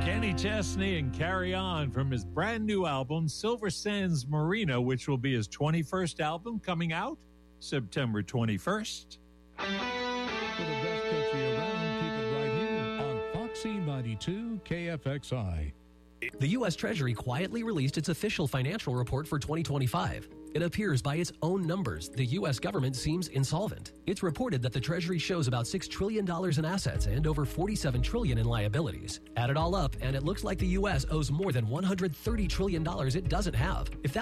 Kenny Chesney and Carry On from his brand new album, Silver Sands Marina, which will be his 21st album coming out September 21st. For the best country around, keep it right here on Foxy 92 KFXI. The U.S. Treasury quietly released its official financial report for 2025. It appears by its own numbers, the U.S. government seems insolvent. It's reported that the Treasury shows about $6 trillion in assets and over $47 trillion in liabilities. Add it all up, and it looks like the U.S. owes more than $130 trillion it doesn't have. If that